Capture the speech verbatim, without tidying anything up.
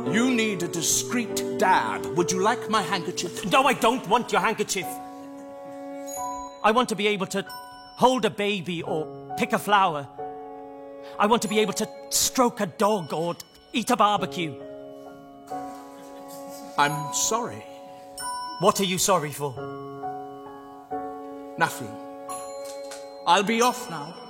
You need a discreet dad. Would you like my handkerchief? No, I don't want your handkerchief. I want to be able to hold a baby or pick a flower. I want to be able to stroke a dog or eat a barbecue. I'm sorry. What are you sorry for? Nothing. I'll be off now.